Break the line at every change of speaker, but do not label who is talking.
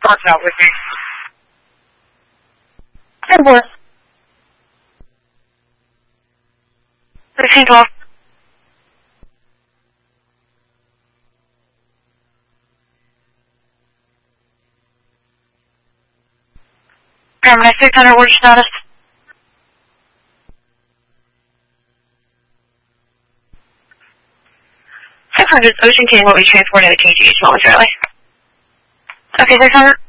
starts out with me.
Airborne.
1312. Grumman 600, what's your status? 600's Ocean King will be transporting to KGH momentarily. Okay, 600.